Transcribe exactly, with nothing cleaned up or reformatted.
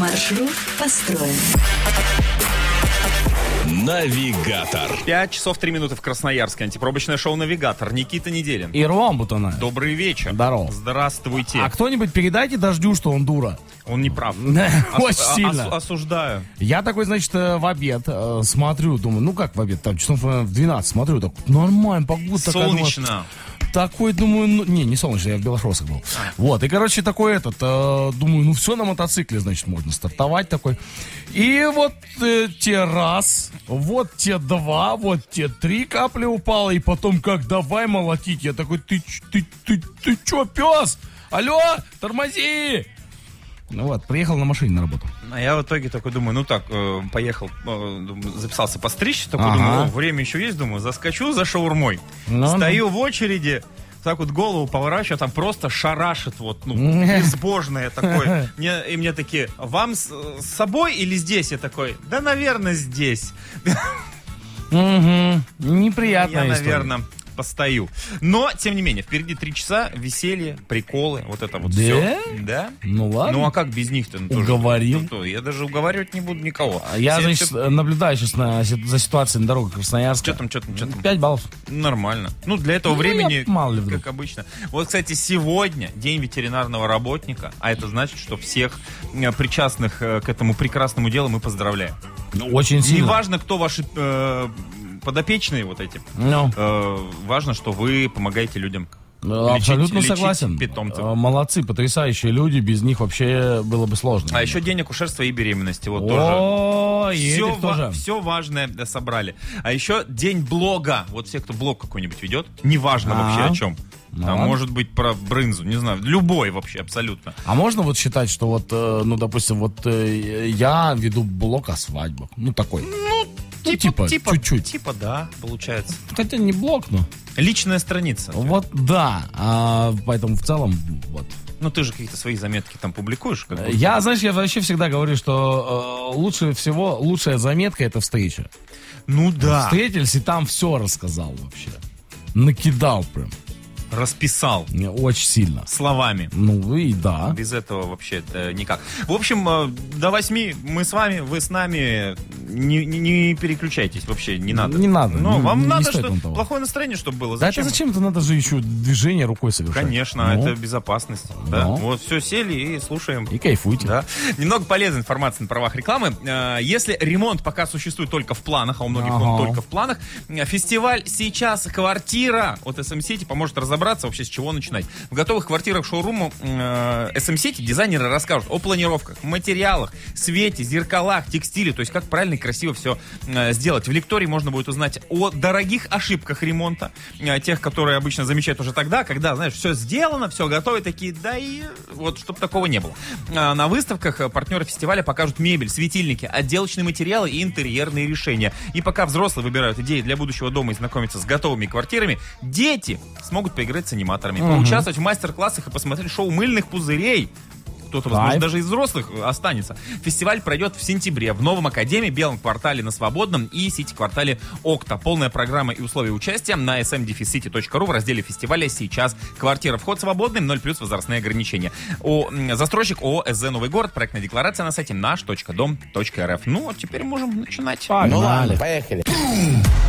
Маршрут построен. Навигатор. Пять часов три минуты в Красноярске. Антипробочное шоу «Навигатор». Никита Неделин. И Ром Бутунаев. Добрый вечер. Здорово. Здравствуйте. А кто-нибудь передайте Дождю, что он дура. Он не прав. Очень Ос- сильно. ос- Осуждаю. Я такой, значит, э, в обед э, смотрю, думаю, ну как в обед, там часов э, в двенадцать смотрю, так нормально, погода такая. думаю, Солнечно. Такой, думаю, ну, не, не солнечно, я в Белошосах был. Вот, и, короче, такой этот, э, думаю, ну все, на мотоцикле, значит, можно стартовать такой. И вот э, те раз, вот те два, вот те три капли упало, и потом как давай молотить. Я такой, ты, ч- ты, ты, ты чё, пес? Алло, тормози! Ну вот, приехал на машине на работу. А я в итоге такой думаю, ну так, э, поехал, э, думаю, записался постричься, такой Ага. думаю, о, время еще есть, думаю, заскочу за шаурмой. Ну, Стою в очереди, так вот голову поворачиваю, там просто шарашит, вот, ну, безбожное такое. Мне, и мне такие, вам с, с собой или здесь? Я такой, да, наверное, здесь. Угу, неприятная Я, история. наверное, постою. Но, тем не менее, впереди три часа, веселье, приколы, вот это вот Да? все. Да? Ну ладно. Ну, а как без них-то? Ну, тоже, Уговорил. ну, то, я даже уговаривать не буду никого. Я, Все- значит, все- наблюдаю сейчас на, си- за ситуацией на дорогах Красноярска. Что там, что там, что там? Пять баллов. Нормально. Ну, для этого Ну, времени, я мало ли вдруг. как обычно. Вот, кстати, сегодня день ветеринарного работника, а это значит, что всех э, причастных э, к этому прекрасному делу мы поздравляем. Ну, очень сильно. Неважно, кто ваши э, подопечные вот эти. Ну, Э, важно, что вы помогаете людям. ну, лечить- абсолютно лечить согласен. питомцев. Э, Молодцы, потрясающие люди. Без них вообще было бы сложно. А еще день акушерства и беременности. Вот тоже. О, и Все, этих тоже. все важное да, собрали. А еще день блога. Вот все, кто блог какой-нибудь ведет, неважно А. вообще о чем. Ну Там ладно. может быть про брынзу, не знаю, любой вообще абсолютно. А можно вот считать, что вот, э, ну, допустим, вот э, я веду блог о свадьбах. Ну, такой. Ну, типа, чуть-чуть. Типа, да, получается. Хотя не блог, но. Личная страница. Вот, да. А, поэтому в целом, вот. Ну, ты же какие-то свои заметки там публикуешь. Как бы. Я, знаешь, я вообще всегда говорю, что э, лучше всего, лучшая заметка — это встреча. Ну да, Встретились, и там все рассказал вообще. Накидал прям. расписал Мне очень сильно. словами. Ну и да. Без этого вообще э, никак. В общем, э, до восьми мы с вами, вы с нами. Не, не- не переключайтесь вообще, не надо. Не надо, Но не- вам не надо, стоит что вам того. плохое настроение, чтобы было. Да Зачем? это зачем-то надо же еще движение рукой совершать. Конечно, Ну, это безопасность. Да. Ну. Вот, все, сели и слушаем. И кайфуйте. Да. Немного полезной информации на правах рекламы. Э, Если ремонт пока существует только в планах, а у многих он Ага. только в планах, э, фестиваль «Сейчас квартира» от эс эм City поможет разобраться вообще, с чего начинать. В готовых квартирах шоуруму э, эс эм City дизайнеры расскажут о планировках, материалах, свете, зеркалах, текстиле, то есть как правильно и красиво все э, сделать. В лектории можно будет узнать о дорогих ошибках ремонта, э, тех, которые обычно замечают уже тогда, когда, знаешь, все сделано, все готово, и такие, да и вот, чтобы такого не было. А на выставках э, партнеры фестиваля покажут мебель, светильники, отделочные материалы и интерьерные решения. И пока взрослые выбирают идеи для будущего дома и знакомятся с готовыми квартирами, дети смогут поиграть с аниматорами, поучаствовать в мастер-классах и посмотреть шоу мыльных пузырей. Кто-то, возможно, Кайф. даже из взрослых останется. Фестиваль пройдет в сентябре в Новом Академии, Белом квартале на Свободном и Сити-квартале Окта. Полная программа и условия участия на эс эм city точка ру в разделе фестиваля «Сейчас». Квартира, вход свободный, ноль плюс возрастные ограничения. О, м, застройщик ООО «СЗ Новый город». Проектная декларация на сайте наш точка дом точка эр эф. Ну, а теперь можем начинать. Погнали. Поехали.